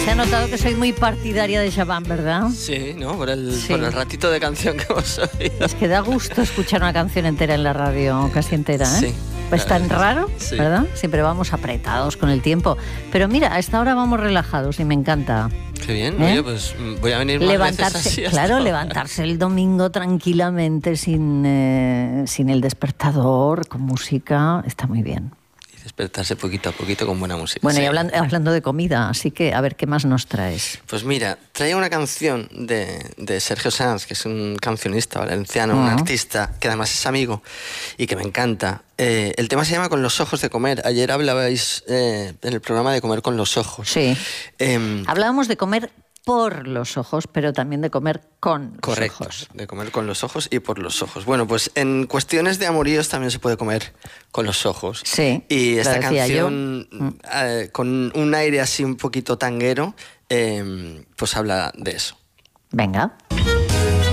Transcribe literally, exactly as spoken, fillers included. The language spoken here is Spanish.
Se ha notado que soy muy partidaria de Shabam, ¿verdad? Sí, ¿no? Por el, Sí. por el ratito de canción que hemos oído. Es que da gusto escuchar una canción entera en la radio, casi entera, ¿eh? Sí. Es tan raro, Sí. ¿verdad? Siempre vamos apretados con el tiempo. Pero mira, a esta hora vamos relajados y me encanta. Qué bien. ¿Eh? Oye, pues voy a venir más Levantarse, veces así hasta claro, ahora. levantarse el domingo tranquilamente sin, eh, sin el despertador, con música, está muy bien. Y despertarse poquito a poquito con buena música. Bueno, Sí. y hablando, hablando de comida, así que a ver qué más nos traes. Pues mira, traía una canción de, de Sergio Sanz, que es un cancionista valenciano, un Ah. artista que además es amigo y que me encanta. Eh, el tema se llama Con los ojos de comer. Ayer hablabais eh, en el programa de comer con los ojos. Sí. Eh, Hablábamos de comer por los ojos, pero también de comer con Correcto, los ojos. de comer con los ojos y por los ojos. Bueno, pues en cuestiones de amoríos también se puede comer con los ojos. Sí, Y lo esta decía canción, yo. Mm. eh, con un aire así un poquito tanguero, eh, pues habla de eso. Venga.